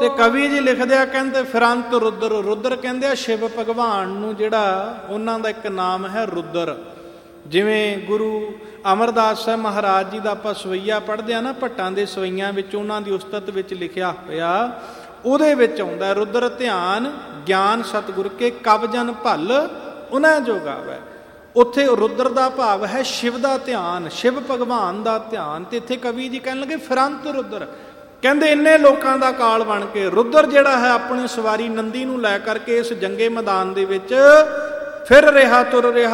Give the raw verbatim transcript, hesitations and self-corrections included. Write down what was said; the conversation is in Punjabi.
ਤੇ ਕਵੀ ਜੀ ਲਿਖਦੇ ਆ, ਕਹਿੰਦੇ ਫਿਰੰਤ ਰੁਦਰ। ਰੁਦਰ ਕਹਿੰਦੇ ਆ ਸ਼ਿਵ ਭਗਵਾਨ ਨੂੰ, ਜਿਹੜਾ ਉਹਨਾਂ ਦਾ ਇੱਕ ਨਾਮ ਹੈ ਰੁਦਰ। ਜਿਵੇਂ ਗੁਰੂ ਅਮਰਦਾਸ ਸਾਹਿਬ ਮਹਾਰਾਜ ਜੀ ਦਾ ਆਪਾਂ ਸਵਈਆ ਪੜ੍ਹਦੇ ਆ ਨਾ, ਭੱਟਾਂ ਦੇ ਸਵਈਆਂ ਵਿੱਚ ਉਹਨਾਂ ਦੀ ਉਸਤਤ ਵਿੱਚ ਲਿਖਿਆ ਹੋਇਆ, ਉਹਦੇ ਵਿੱਚ ਆਉਂਦਾ ਰੁਦਰ ਧਿਆਨ ਗਿਆਨ ਸਤਿਗੁਰ ਕੇ ਕਵ ਜਨ ਭਲ ਉਹਨਾਂ ਜੋ ਗਾਵੈ। ਉੱਥੇ ਰੁਦਰ ਦਾ ਭਾਵ ਹੈ ਸ਼ਿਵ ਦਾ ਧਿਆਨ, ਸ਼ਿਵ ਭਗਵਾਨ ਦਾ ਧਿਆਨ। ਤੇ ਇੱਥੇ ਕਵੀ ਜੀ ਕਹਿਣ ਲੱਗੇ ਫਿਰੰਤ ਰੁਦਰ। ਕਹਿੰਦੇ ਇੰਨੇ ਲੋਕਾਂ ਦਾ ਕਾਲ ਬਣ ਕੇ ਰੁਦਰ ਜਿਹੜਾ ਹੈ ਆਪਣੀ ਸਵਾਰੀ ਨੰਦੀ ਨੂੰ ਲੈ ਕਰਕੇ ਇਸ ਜੰਗੇ ਮੈਦਾਨ ਦੇ ਵਿੱਚ ਫਿਰ ਰਿਹਾ ਤੁਰ ਰਿਹਾ